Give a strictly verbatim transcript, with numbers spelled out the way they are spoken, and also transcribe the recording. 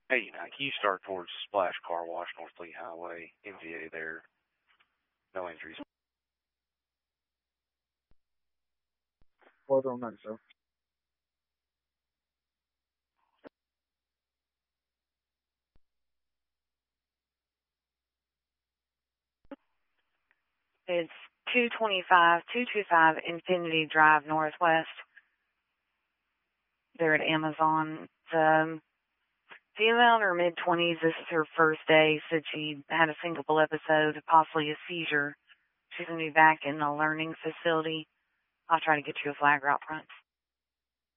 Hey, now, can you start towards Splash Car Wash, North Lee Highway, M V A there. No injuries. Hold on a minute, sir. It's two twenty-five, two twenty-five Infinity Drive Northwest. They're at Amazon. The female in her mid-twenties, this is her first day, said she had a syncopal episode, possibly a seizure. She's going to be back in the learning facility. I'll try to get you a flag out front.